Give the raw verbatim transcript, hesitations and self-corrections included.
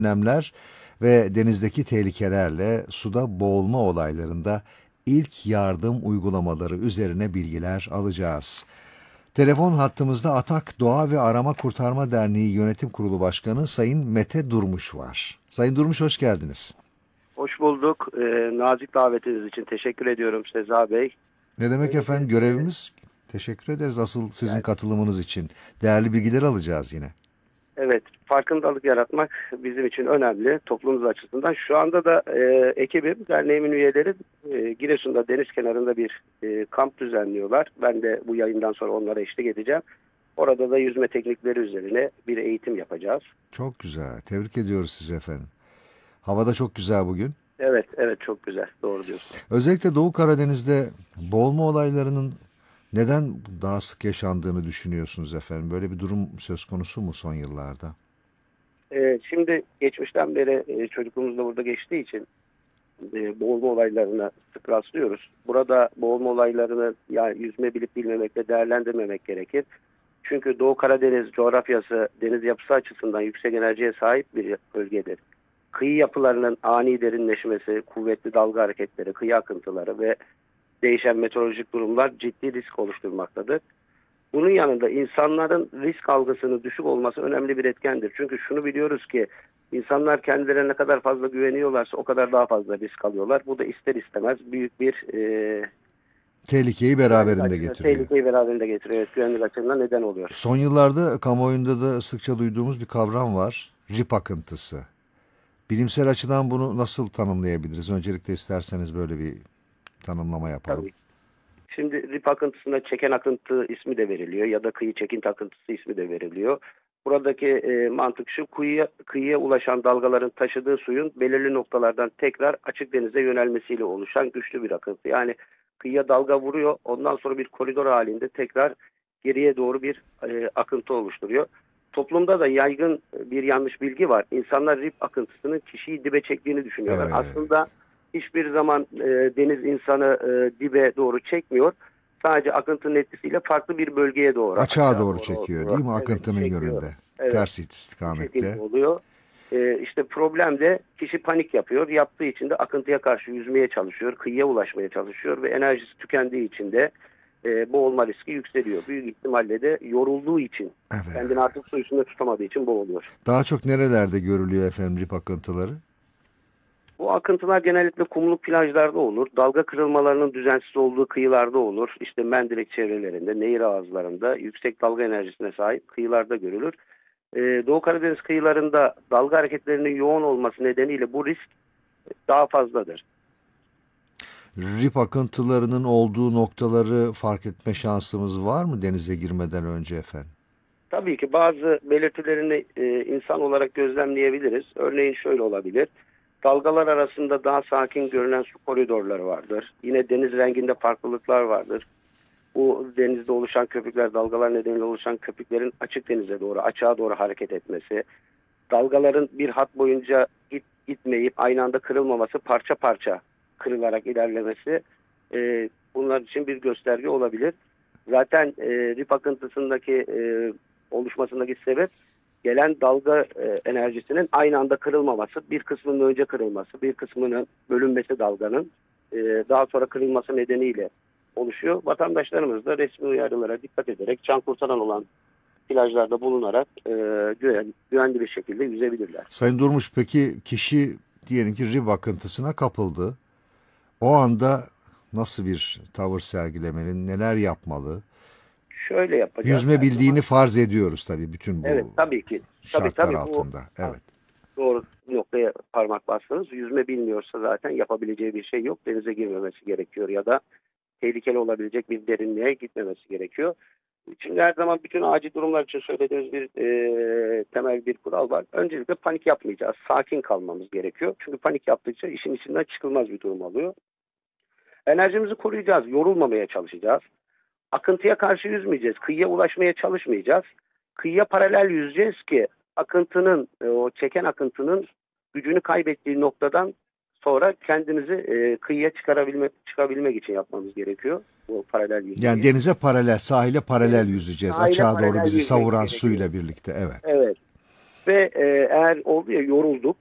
önlemler ve denizdeki tehlikelerle suda boğulma olaylarında ilk yardım uygulamaları üzerine bilgiler alacağız. Telefon hattımızda Atak Doğa ve Arama Kurtarma Derneği Yönetim Kurulu Başkanı Sayın Mete Durmuş var. Sayın Durmuş, hoş geldiniz. Hoş bulduk. Ee, nazik davetiniz için teşekkür ediyorum Seza Bey. Ne demek Öyle efendim, bir, e, görevimiz. Teşekkür ederiz asıl sizin yani, katılımınız için. Değerli bilgiler alacağız yine. evet, farkındalık yaratmak bizim için önemli toplumumuz açısından. Şu anda da e, ekibim, derneğimin üyeleri e, Giresun'da deniz kenarında bir e, kamp düzenliyorlar. Ben de bu yayından sonra onlara eşlik edeceğim. Orada da yüzme teknikleri üzerine bir eğitim yapacağız. Çok güzel. Tebrik ediyoruz sizi efendim. Hava da çok güzel bugün. Evet, evet çok güzel. Doğru diyorsun. Özellikle Doğu Karadeniz'de boğulma olaylarının neden daha sık yaşandığını düşünüyorsunuz efendim? Böyle bir durum söz konusu mu son yıllarda? E, şimdi geçmişten beri e, çocukluğumuz da burada geçtiği için e, boğulma olaylarına sık rastlıyoruz. Burada boğulma olaylarını yani yüzme bilip bilmemekle değerlendirmemek gerekir. Çünkü Doğu Karadeniz coğrafyası deniz yapısı açısından yüksek enerjiye sahip bir bölgedir. Kıyı yapılarının ani derinleşmesi, kuvvetli dalga hareketleri, kıyı akıntıları ve değişen meteorolojik durumlar ciddi risk oluşturmaktadır. Bunun yanında insanların risk algısının düşük olması önemli bir etkendir. Çünkü şunu biliyoruz ki insanlar kendilerine ne kadar fazla güveniyorlarsa o kadar daha fazla risk alıyorlar. Bu da ister istemez büyük bir e, Tehlikeyi güvenlik beraberinde açısından getiriyor. tehlikeyi beraberinde getiriyor. Evet, güvenlik açısından neden oluyor. Son yıllarda kamuoyunda da sıkça duyduğumuz bir kavram var. Rip akıntısı. Bilimsel açıdan bunu nasıl tanımlayabiliriz? Öncelikle isterseniz böyle bir tanımlama yapalım. Tabii. Şimdi rip akıntısına çeken akıntı ismi de veriliyor ya da kıyı çekinti akıntısı ismi de veriliyor. Buradaki e, mantık şu: kıyıya, kıyıya ulaşan dalgaların taşıdığı suyun belirli noktalardan tekrar açık denize yönelmesiyle oluşan güçlü bir akıntı. Yani kıyıya dalga vuruyor, ondan sonra bir koridor halinde tekrar geriye doğru bir e, akıntı oluşturuyor. Toplumda da yaygın bir yanlış bilgi var. İnsanlar rip akıntısının kişiyi dibe çektiğini düşünüyorlar. Evet. Aslında hiçbir zaman e, deniz insanı e, dibe doğru çekmiyor. Sadece akıntının etkisiyle farklı bir bölgeye doğru, Açığa açığa doğru doğru, çekiyor doğru değil mi? evet Akıntının çekiyor. yönünde. Evet, Ters bu şekilde istikamette. oluyor. E, işte problem de kişi panik yapıyor. Yaptığı için de akıntıya karşı yüzmeye çalışıyor, kıyıya ulaşmaya çalışıyor ve enerjisi tükendiği için de e, boğulma riski yükseliyor. Büyük ihtimalle de yorulduğu için, Evet. kendini artık su üstünde tutamadığı için boğuluyor. Daha çok nerelerde görülüyor efendim rip akıntıları? Bu akıntılar genellikle kumluk plajlarda olur. Dalga kırılmalarının düzensiz olduğu kıyılarda olur. İşte Mendirek çevrelerinde, nehir ağızlarında yüksek dalga enerjisine sahip kıyılarda görülür. Ee, Doğu Karadeniz kıyılarında dalga hareketlerinin yoğun olması nedeniyle bu risk daha fazladır. Rip akıntılarının olduğu noktaları fark etme şansımız var mı denize girmeden önce efendim? Tabii ki bazı belirtilerini e, insan olarak gözlemleyebiliriz. Örneğin şöyle olabilir: dalgalar arasında daha sakin görünen su koridorları vardır. Yine deniz renginde farklılıklar vardır. Bu denizde oluşan köpükler, dalgalar nedeniyle oluşan köpüklerin açık denize doğru, açığa doğru hareket etmesi, dalgaların bir hat boyunca git, gitmeyip aynı anda kırılmaması, parça parça kırılarak ilerlemesi e, bunlar için bir gösterge olabilir. Zaten e, rip akıntısındaki e, oluşmasındaki sebep gelen dalga e, enerjisinin aynı anda kırılmaması, bir kısmının önce kırılması, bir kısmının bölünmesi dalganın e, daha sonra kırılması nedeniyle oluşuyor. Vatandaşlarımız da resmi uyarılara dikkat ederek can kurtaran olan plajlarda bulunarak e, güven, güvenli bir şekilde yüzebilirler. Sayın Durmuş, peki kişi diyelim ki rip akıntısına kapıldı. O anda nasıl bir tavır sergilemeli, neler yapmalı? Şöyle yapacağız Yüzme her zaman. bildiğini farz ediyoruz tabii bütün Evet, bu tabii ki. Tabii şartlar tabii bu altında. Evet. doğru noktaya parmak bastınız. Yüzme bilmiyorsa zaten yapabileceği bir şey yok. Denize girmemesi gerekiyor ya da tehlikeli olabilecek bir derinliğe gitmemesi gerekiyor. Şimdi her zaman bütün acil durumlar için söylediğimiz bir e, temel bir kural var. Öncelikle panik yapmayacağız. Sakin kalmamız gerekiyor. Çünkü panik yaptıkça işin içinden çıkılmaz bir durum oluyor. Enerjimizi koruyacağız. Yorulmamaya çalışacağız. Akıntıya karşı yüzmeyeceğiz. Kıyıya ulaşmaya çalışmayacağız. Kıyıya paralel yüzeceğiz ki akıntının, e, o çeken akıntının gücünü kaybettiği noktadan sonra kendimizi e, kıyıya çıkarabilmek, çıkabilmek için yapmamız gerekiyor. Bu paralel Yani yüzmeyi. denize paralel, sahile paralel Deniz yüzeceğiz. sahile Açığa doğru paralel bizi yüzmek savuran gerekiyor. suyla birlikte. Evet. Evet. ve e, eğer oldu ya yorulduk,